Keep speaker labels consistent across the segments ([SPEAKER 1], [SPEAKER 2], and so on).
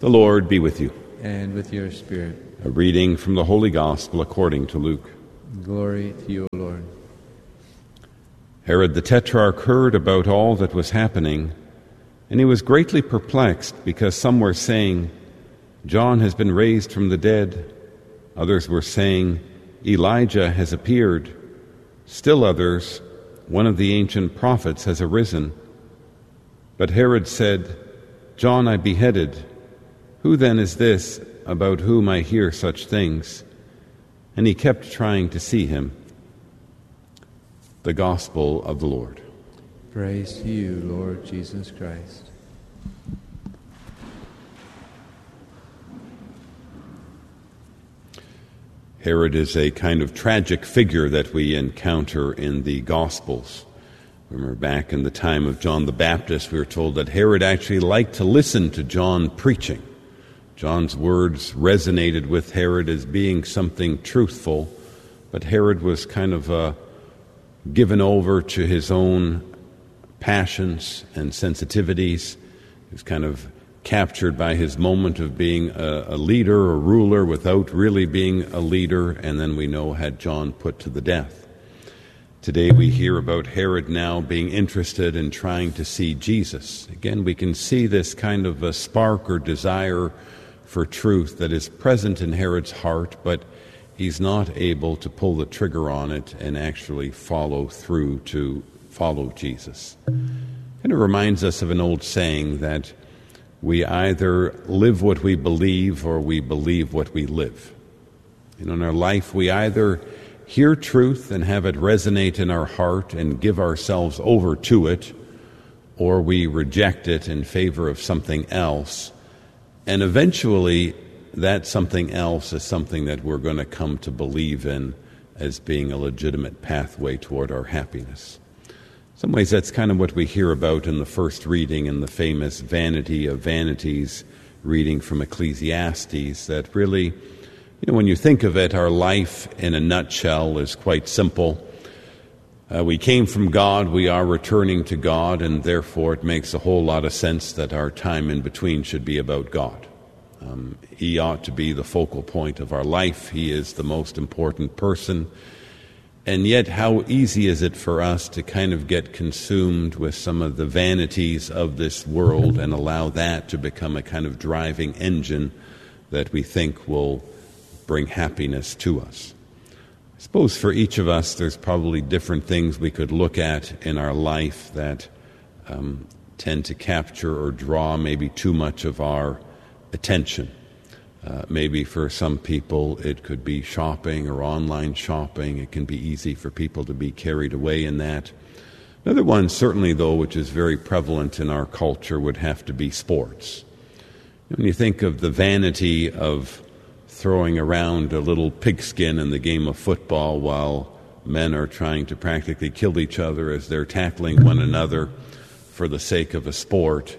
[SPEAKER 1] The Lord be with you.
[SPEAKER 2] And with your spirit.
[SPEAKER 1] A reading from the Holy Gospel according to Luke.
[SPEAKER 2] Glory to you, O Lord.
[SPEAKER 1] Herod the Tetrarch heard about all that was happening, and he was greatly perplexed, because some were saying, "John has been raised from the dead." Others were saying, "Elijah has appeared." Still others, "One of the ancient prophets has arisen." But Herod said, "John I beheaded. Who then is this about whom I hear such things?" And he kept trying to see him. The Gospel of the Lord.
[SPEAKER 2] Praise to you, Lord Jesus Christ.
[SPEAKER 1] Herod is a kind of tragic figure that we encounter in the Gospels. Remember, back in the time of John the Baptist, we were told that Herod actually liked to listen to John preaching. John's words resonated with Herod as being something truthful, but Herod was kind of given over to his own passions and sensitivities. He was kind of captured by his moment of being a leader or ruler without really being a leader, and then we know had John put to the death. Today we hear about Herod now being interested in trying to see Jesus. Again, we can see this kind of a spark or desire for truth that is present in Herod's heart, but he's not able to pull the trigger on it and actually follow through to follow Jesus. And it reminds us of an old saying that we either live what we believe or we believe what we live. In our life, we either hear truth and have it resonate in our heart and give ourselves over to it, or we reject it in favor of something else. And eventually, that something else is something that we're going to come to believe in as being a legitimate pathway toward our happiness. In some ways, that's kind of what we hear about in the first reading in the famous Vanity of Vanities reading from Ecclesiastes, that really, when you think of it, our life in a nutshell is quite simple. We came from God, we are returning to God, and therefore it makes a whole lot of sense that our time in between should be about God. He ought to be the focal point of our life. He is the most important person. And yet, how easy is it for us to kind of get consumed with some of the vanities of this world and allow that to become a kind of driving engine that we think will bring happiness to us? I suppose for each of us, there's probably different things we could look at in our life that tend to capture or draw maybe too much of our attention. Maybe for some people it could be shopping or online shopping. It can be easy for people to be carried away in that. Another one, certainly though, which is very prevalent in our culture, would have to be sports. When you think of the vanity of throwing around a little pigskin in the game of football while men are trying to practically kill each other as they're tackling one another for the sake of a sport,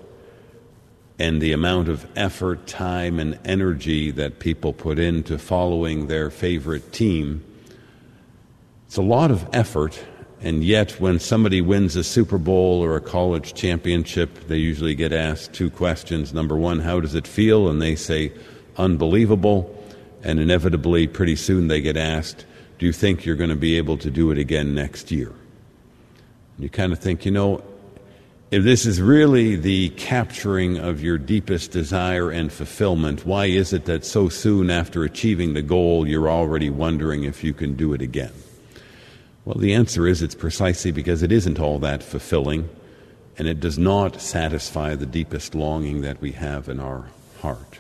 [SPEAKER 1] and the amount of effort, time, and energy that people put into following their favorite team, it's a lot of effort, and yet when somebody wins a Super Bowl or a college championship, they usually get asked two questions. Number one, how does it feel? And they say, unbelievable. And inevitably, pretty soon they get asked, do you think you're going to be able to do it again next year? And you kind of think, if this is really the capturing of your deepest desire and fulfillment, why is it that so soon after achieving the goal, you're already wondering if you can do it again? Well, the answer is it's precisely because it isn't all that fulfilling, and it does not satisfy the deepest longing that we have in our heart.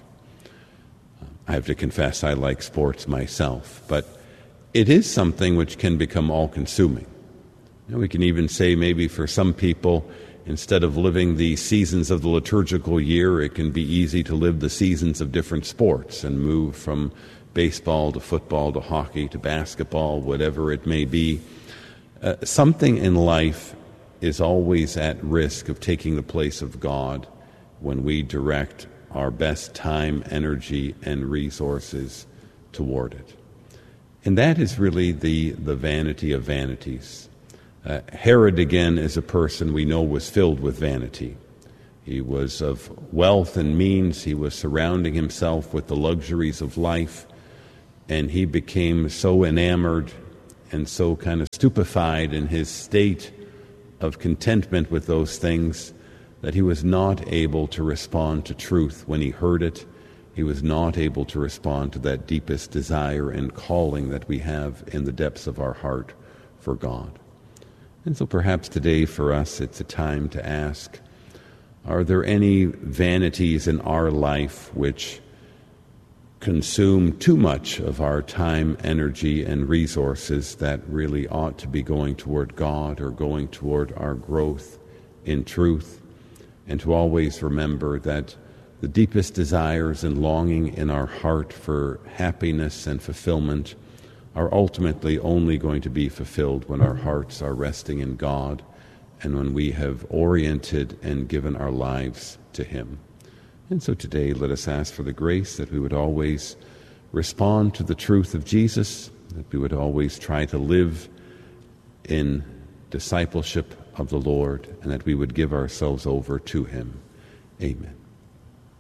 [SPEAKER 1] I have to confess I like sports myself, but it is something which can become all-consuming. We can even say maybe for some people, instead of living the seasons of the liturgical year, it can be easy to live the seasons of different sports and move from baseball to football to hockey to basketball, whatever it may be. Something in life is always at risk of taking the place of God when we direct our best time, energy, and resources toward it. And that is really the vanity of vanities. Herod, again, is a person we know was filled with vanity. He was of wealth and means. He was surrounding himself with the luxuries of life, and he became so enamored and so kind of stupefied in his state of contentment with those things that he was not able to respond to truth when he heard it. He was not able to respond to that deepest desire and calling that we have in the depths of our heart for God. And so perhaps today for us it's a time to ask, are there any vanities in our life which consume too much of our time, energy, and resources that really ought to be going toward God or going toward our growth in truth? And to always remember that the deepest desires and longing in our heart for happiness and fulfillment are ultimately only going to be fulfilled when our hearts are resting in God and when we have oriented and given our lives to Him. And so today let us ask for the grace that we would always respond to the truth of Jesus, that we would always try to live in discipleship of the Lord, and that we would give ourselves over to Him. Amen.